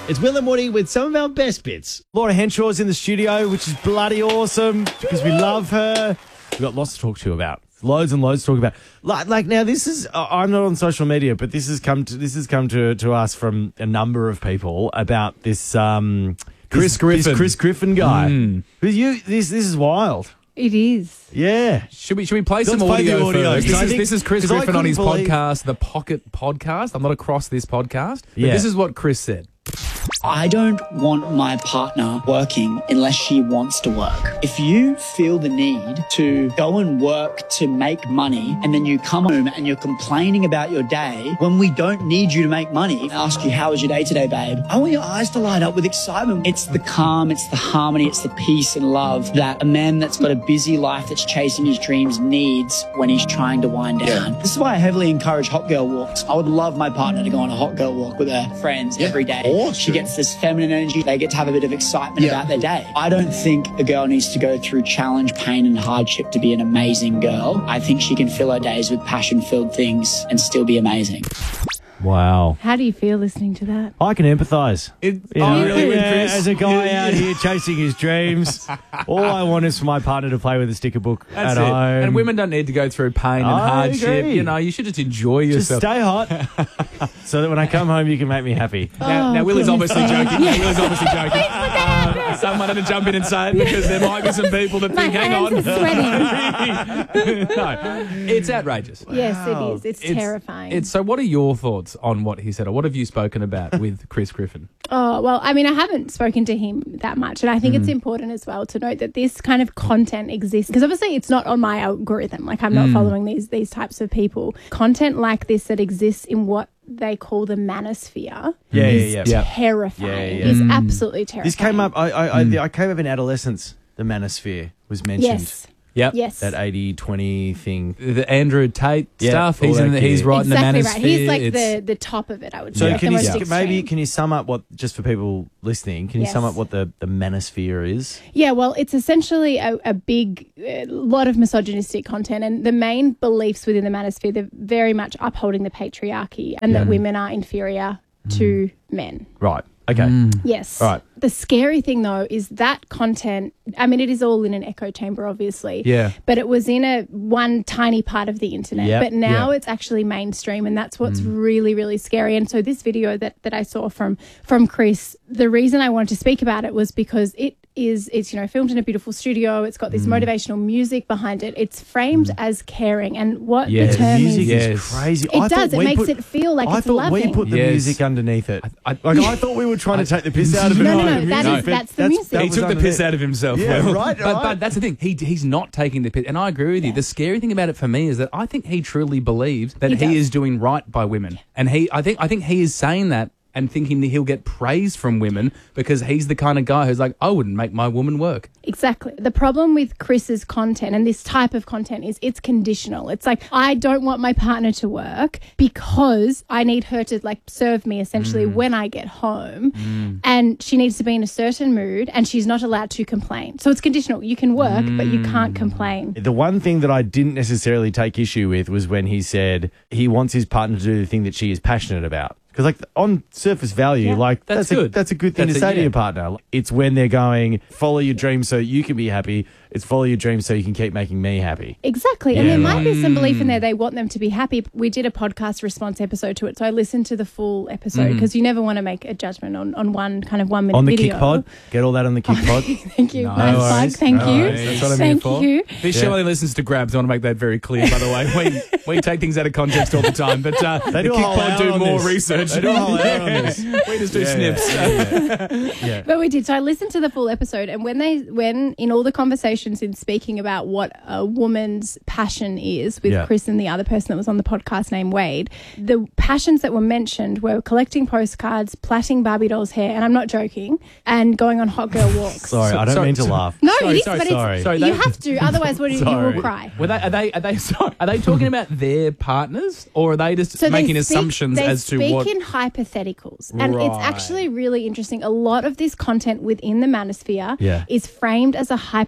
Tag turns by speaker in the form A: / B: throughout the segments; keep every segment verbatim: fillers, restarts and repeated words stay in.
A: It's Will and Woody with some of our best bits. Laura Henshaw's in the studio, which is bloody awesome because we love her. We've got lots to talk to you about. Loads and loads to talk about. Like, like now, this is, uh, I'm not on social media, but this has come to, this has come to, to us from a number of people about this, um,
B: Chris
A: this,
B: Griffin.
A: This Chris Griffin guy.
B: Mm.
A: Who's you, this, this is wild.
C: It is.
A: Yeah.
B: Should we should we play
A: Let's
B: some
A: play
B: audio,
A: the audio,
B: first?
A: 'cause
B: This
A: I
B: is,
A: think-
B: this is Chris
A: 'cause I
B: Griffin on his
A: couldn't believe-
B: podcast, the Pocket Podcast. I'm not across this podcast, but
A: Yeah.
B: this is what Chris said.
D: I don't want my partner working unless she wants to work. If you feel the need to go and work to make money and then you come home and you're complaining about your day when we don't need you to make money, I ask you, how was your day today, babe? I want your eyes to light up with excitement. It's the calm, it's the harmony, it's the peace and love that a man that's got a busy life that's chasing his dreams needs when he's trying to wind down. This is why I heavily encourage hot girl walks. I would love my partner to go on a hot girl walk with her friends every day.
E: awesome.
D: She gets this feminine energy. They get to have a bit of excitement
E: Yeah.
D: about their day. I don't think a girl needs to go through challenge, pain and hardship to be an amazing girl. I think she can fill her days with passion-filled things and still be amazing.
A: Wow.
C: How do you feel listening to that?
A: I can empathise.
B: It,
A: You
B: oh,
A: know,
B: really, with
A: yeah,
B: Chris?
A: as a guy
B: Yeah,
A: out
B: yeah.
A: here chasing his dreams, all I want is for my partner to play with a sticker book
B: That's
A: at
B: it.
A: home.
B: And women don't need to go through pain and
A: I
B: hardship.
A: agree.
B: You know, you should just enjoy
A: just
B: yourself.
A: stay hot, so that when I come home, you can make me happy.
B: Now, now Willie's obviously joking. Now, Willie's obviously joking. Uh, someone had to jump in and say it because there might be some people that
C: My
B: think, hang
C: hands
B: on.
C: are sweating.
B: No, it's outrageous.
C: Yes, it is. It's,
B: It's-
C: terrifying.
B: It's so. What are your thoughts on what he said, or what have you spoken about with Chris Griffin?
C: Oh, well, I mean, I haven't spoken to him that much. And I think
B: Mm.
C: it's important as well to note that this kind of content exists because obviously it's not on my algorithm. Like I'm not
B: Mm.
C: following these these types of people. Content like this that exists in what they call the manosphere
A: Yeah,
C: is
A: yeah,
B: yeah.
C: terrifying.
A: Yeah, yeah.
C: Is
B: Mm.
C: absolutely terrifying.
A: This came up. I, I,
B: Mm.
A: I, I came up in adolescence. The manosphere was mentioned.
C: Yes.
B: Yep.
C: Yes.
A: That eighty twenty thing.
B: The Andrew Tate
A: Yeah,
B: stuff.
A: all
B: He's in
A: that
B: the, he's
A: gear.
B: right
C: exactly
B: in the
C: right.
B: manosphere.
C: He's like
B: It's-
C: the, the top of it, I would
A: So
C: say.
A: can
C: the
A: you
C: most
A: s- maybe
C: extreme.
A: can you sum up what, just for people listening? Can you
C: Yes.
A: sum up what the the manosphere is?
C: Yeah, well, it's essentially a, a big uh, lot of misogynistic content, and the main beliefs within the manosphere, they're very much upholding the patriarchy and that women are inferior to men.
A: Right. Okay.
C: Yes.
A: Right.
C: The scary thing, though, is that content, I mean, it is all in an echo chamber, obviously.
B: Yeah.
C: But it was in a one tiny part of the internet.
A: Yep.
C: But now
B: Yeah.
C: it's actually mainstream, and that's what's really, really scary. And so this video that, that I saw from from Chris, the reason I wanted to speak about it was because it is, it's, you know, filmed in a beautiful studio. It's got this motivational music behind it. It's framed as caring. And what
B: Yes.
C: the
A: The
C: term
A: music
C: is...
B: Yes.
A: is crazy.
C: It
A: I
C: does.
A: thought
C: It
A: we
C: makes
A: put-
C: it feel like
A: I
C: it's
A: thought
C: loving.
A: we put the
B: Yes.
A: music underneath it.
B: I-
A: like I thought we were trying to take the piss out of it.
C: No, no,
A: with
C: no,
A: the
C: that
A: music,
C: is-
A: but
C: that's the music.
A: that
B: He
A: was
B: took the
A: underneath.
B: piss out of himself.
A: Yeah,
B: Will.
A: right,
B: But,
A: right.
B: but that's the thing. He he's not taking the piss, and I agree with you. The scary thing about it for me is that I think he truly believes that
C: He
B: he,
C: does.
B: is doing right by women, and he I think I think he is saying that and thinking that he'll get praise from women because he's the kind of guy who's like, I wouldn't make my woman work.
C: Exactly. The problem with Chris's content and this type of content is it's conditional. It's like, I don't want my partner to work because I need her to like serve me essentially
B: Mm.
C: when I get home. And she needs to be in a certain mood and she's not allowed to complain. So it's conditional. You can work, but you can't complain.
A: The one thing that I didn't necessarily take issue with was when he said he wants his partner to do the thing that she is passionate about. Because, like, on surface value,
C: Yeah.
A: like,
B: That's
A: that's, a,
B: good.
A: that's a good thing
B: That's
A: to
B: a-
A: say to
B: yeah.
A: your partner. It's when they're going, follow your dreams so you can be happy. It's follow your dreams so you can keep making me happy.
C: Exactly. And
A: Yeah,
C: there might be some belief in
B: Mm.
C: there they want them to be happy. We did a podcast response episode to it. So I listened to the full
B: Mm.
C: episode because you never want to make a judgment on, on one kind of one minute
A: On the
C: video.
A: Kick Pod. Get all that on the Kick Pod.
C: Thank you.
B: No
C: nice plug.
A: worries.
C: Thank
A: No
C: you.
A: worries.
B: That's what I'm
C: Thank
B: here for.
C: you.
B: This
A: Yeah.
B: show only listens to grabs. I want to make that very clear, by the way. We we take things out of context all the time, but uh,
A: They
B: the
A: do a
B: Kick
A: whole
B: Pod
A: hour
B: do
A: on
B: more
A: this.
B: research.
A: They do a whole hour on this.
B: We just do
A: Yeah,
B: snips.
A: yeah, yeah. Yeah.
C: But we did. So I listened to the full episode, and when they, when in all the conversations in speaking about what a woman's passion is with
A: Yeah.
C: Chris and the other person that was on the podcast named Wade, the passions that were mentioned were collecting postcards, plaiting Barbie doll's hair, and I'm not joking, and going on hot girl walks.
A: Sorry,
B: So-
A: I don't
B: sorry,
A: mean to
B: so-
A: laugh.
C: No,
B: Sorry,
C: it is,
B: sorry,
C: but
A: sorry.
C: it's
B: Sorry,
C: you
B: they-
C: have to, otherwise, what do you
A: Sorry.
C: will cry.
B: Were they, are they are they sorry, are they talking about their partners, or are they just
C: So
B: making
C: they speak,
B: assumptions
C: they
B: as to
C: speak
B: what?
C: in hypotheticals, and it's
B: Right.
C: actually really interesting. A lot of this content within the manosphere
A: Yeah.
C: is framed as a hypothetical.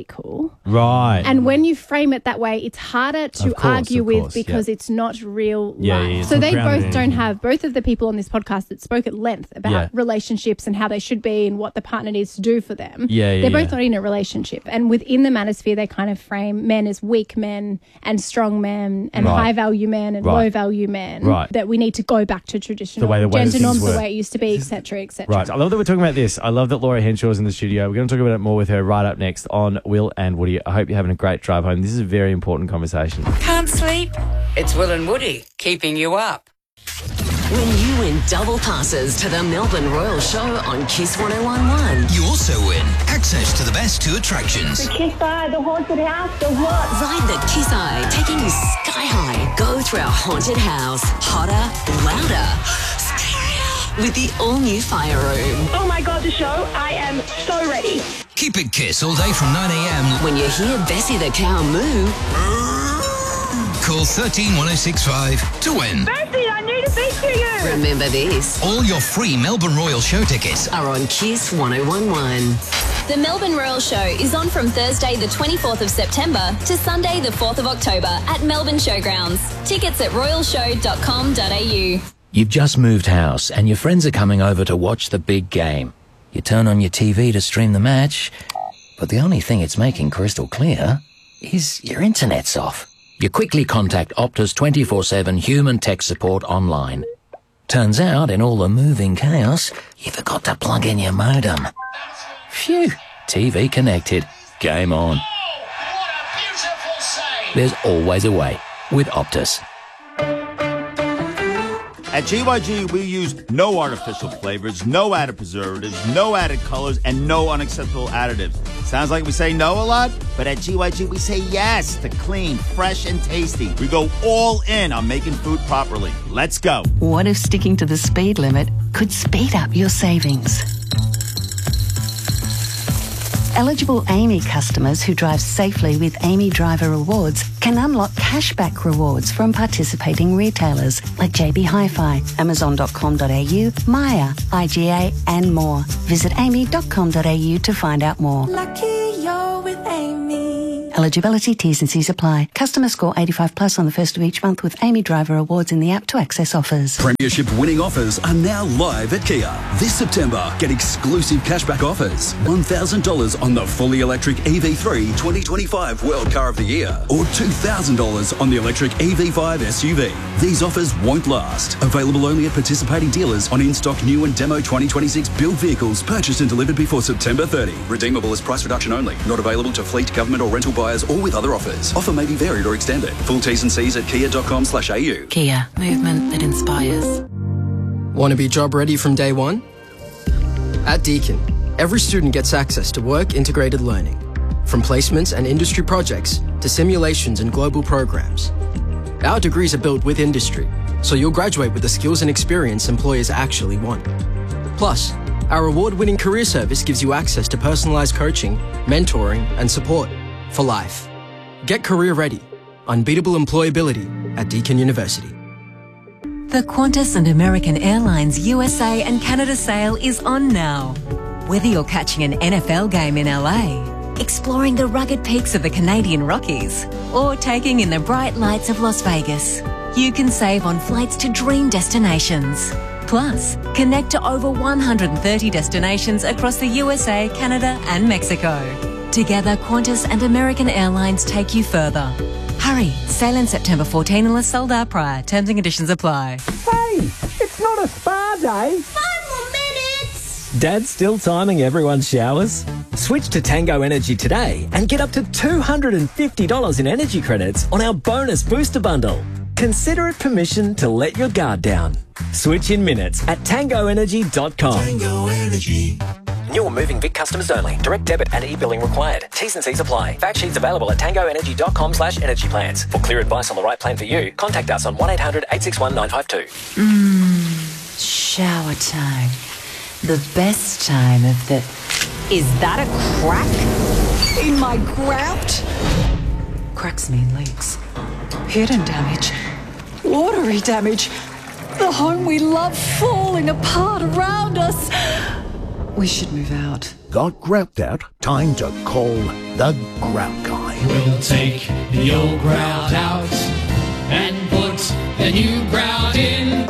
C: cool.
A: Right.
C: And when you frame it that way, it's harder to
A: Of course,
C: argue
A: of
C: with
A: course,
C: because
A: yeah.
C: it's not real
A: Yeah,
C: life.
A: yeah, it's
C: so
A: not
C: they
A: grounded
C: both
A: in
C: don't
A: anything.
C: have, both of the people on this podcast that spoke at length about
A: Yeah.
C: relationships and how they should be and what the partner needs to do for them.
A: Yeah, yeah,
C: They're both
A: yeah.
C: not in a relationship. And within the manosphere, they kind of frame men as weak men and strong men and
A: Right.
C: high value men and
A: Right.
C: low value men.
A: Right.
C: That we need to go back to traditional
A: The way- the way
C: gender
A: things
C: norms,
A: were.
C: the way it used to be, et cetera, et cetera.
A: Right. I love that we're talking about this. I love that Laura Henshaw is in the studio. We're going to talk about it more with her right up next on Will and Woody. I hope you're having a great drive home. This is a very important conversation.
E: Can't sleep? It's Will and Woody keeping you up.
F: When you win double passes to the Melbourne Royal Show on Kiss one oh one point one.
G: You also win access to the best two attractions.
H: Kiss Eye, the haunted house, the what?
F: Ride the Kiss Eye, taking you sky high. Go through our haunted house. Hotter, louder, scarier. With the all-new Fire Room.
H: Oh my God, the show. I am so ready.
G: Keep it Kiss all day from nine a.m.
F: When you hear Bessie the cow moo,
G: Call thirteen one oh six five to win.
H: Bessie, I need to speak to you.
F: remember this.
G: All your free Melbourne Royal Show tickets
F: Are on Kiss one oh one point one.
I: The Melbourne Royal Show is on from Thursday the twenty-fourth of September to Sunday the fourth of October at Melbourne Showgrounds. Tickets at royal show dot com dot a u.
J: You've just moved house and your friends are coming over to watch the big game. You turn on your T V to stream the match, but the only thing it's making crystal clear is your internet's off. You quickly contact Optus twenty-four seven human tech support online. Turns out, in all the moving chaos, you forgot to plug in your modem. Phew, T V connected. Game on. There's always a way with Optus.
K: At G Y G, we use no artificial flavors, no added preservatives, no added colors, and no unacceptable additives. Sounds like we say no a lot, but at G Y G, we say yes to clean, fresh, and tasty. We go all in on making food properly. Let's go.
L: What if sticking to the speed limit could speed up your savings? Eligible Amy customers who drive safely with Amy Driver Rewards can unlock cashback rewards from participating retailers like J B Hi-Fi, amazon dot com dot a u, Maya, I G A and more. Visit amy dot com dot a u to find out more.
M: Lucky you're with Amy.
L: Eligibility, T's and C's apply. Customer score eighty-five plus on the first of each month with Amy Driver Awards in the app to access offers.
N: Premiership winning offers are now live at Kia. This September, get exclusive cashback offers. one thousand dollars on the fully electric E V three twenty twenty-five World Car of the Year or two thousand dollars on the electric E V five S U V. These offers won't last. Available only at participating dealers on in-stock new and demo twenty twenty-six build vehicles purchased and delivered before September thirtieth. Redeemable as price reduction only. Not available to fleet, government or rental buyers or with other offers. Offer may be varied or extended. Full T's and C's at kia dot com slash a u.
L: Kia, movement that inspires.
O: Want to be job ready from day one? At Deakin, every student gets access to work-integrated learning, from placements and industry projects to simulations and global programs. Our degrees are built with industry, so you'll graduate with the skills and experience employers actually want. Plus, our award-winning career service gives you access to personalised coaching, mentoring and support for life. Get career ready. Unbeatable employability at Deakin University.
P: The Qantas and American Airlines U S A and Canada sale is on now. Whether you're catching an N F L game in L A, exploring the rugged peaks of the Canadian Rockies, or taking in the bright lights of Las Vegas, you can save on flights to dream destinations. Plus, connect to over one hundred thirty destinations across the U S A, Canada and Mexico. Together, Qantas and American Airlines take you further. Hurry, sail in September fourteenth unless sold out prior. Terms and conditions apply.
Q: Hey, it's not a spa day.
M: Five more minutes.
Q: Dad's still timing everyone's showers? Switch to Tango Energy today and get up to two hundred fifty dollars in energy credits on our bonus booster bundle. Consider it permission to let your guard down. Switch in minutes at tango energy dot com.
J: Tango Energy. New or moving Vic customers only. Direct debit and e-billing required. T's and C's apply. Fact sheets available at tango energy dot com slash energy plans. For clear advice on the right plan for you, contact us on one eight hundred eight six one nine five two.
P: Mmm, shower time. The best time of the...
R: Is that a crack in my grout?
P: Cracks mean leaks. Hidden damage.
R: Watery damage. The home we love falling apart around us.
P: We should move out.
S: got grout out, time to call the Grout Guy.
T: We'll take the old grout out and put the new grout in.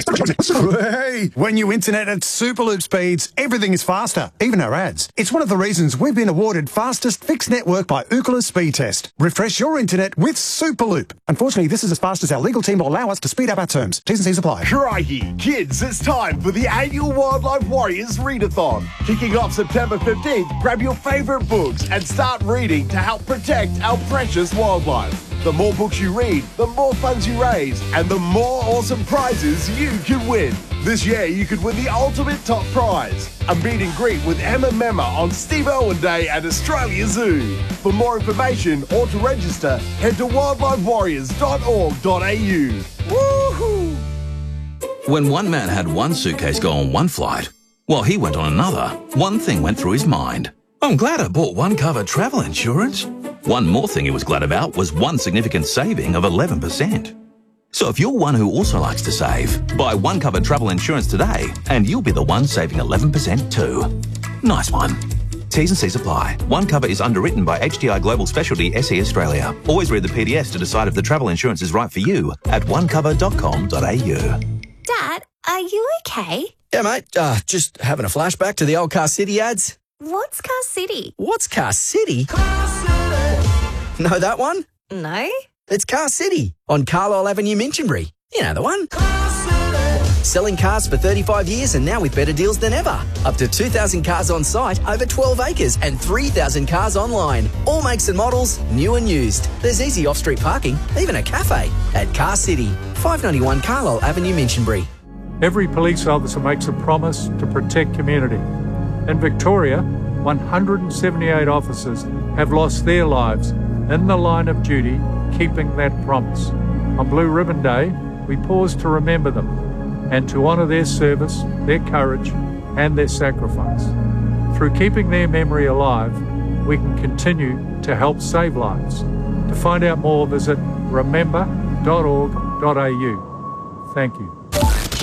U: Hey, when you internet at Superloop speeds, everything is faster, even our ads. It's one of the reasons we've been awarded fastest fixed network by Ookla Speed Test. Refresh your internet with Superloop. Unfortunately, this is as fast as our legal team will allow us to speed up our terms. T's and C's apply.
V: Crikey, kids, it's time for the annual Wildlife Warriors Readathon. Kicking off September fifteenth, grab your favourite books and start reading to help protect our precious wildlife. The more books you read, the more funds you raise, and the more awesome prizes you can win. This year, you could win the ultimate top prize, a meet and greet with Emma Memma on Steve Irwin Day at Australia Zoo. For more information or to register, head to wildlife warriors dot org dot a u. Woohoo!
W: When one man had one suitcase go on one flight, while he went on another, one thing went through his mind. I'm glad I bought One Cover travel insurance. One more thing he was glad about was one significant saving of eleven percent. So if you're one who also likes to save, buy One Cover travel insurance today and you'll be the one saving eleven percent too. Nice one. T's and C's apply. One Cover is underwritten by H D I Global Specialty S E Australia. Always read the P D Fs to decide if the travel insurance is right for you at one cover dot com dot a u.
X: Dad, are you okay?
Y: Yeah, mate. Uh, just having a flashback to the old Car City ads.
X: What's Car City?
Y: What's Car City? Car City. Know that one?
X: No.
Y: It's Car City on Carlisle Avenue, Minchinbury. You know the one. Car City. Selling cars for thirty-five years and now with better deals than ever. Up to two thousand cars on site, over twelve acres and three thousand cars online. All makes and models, new and used. There's easy off-street parking, even a cafe at Car City. five ninety-one Carlisle Avenue, Minchinbury.
Z: Every police officer makes a promise to protect community. In Victoria, one hundred seventy-eight officers have lost their lives in the line of duty, keeping that promise. On Blue Ribbon Day, we pause to remember them and to honour their service, their courage and their sacrifice. Through keeping their memory alive, we can continue to help save lives. To find out more, visit remember dot org dot a u. Thank you.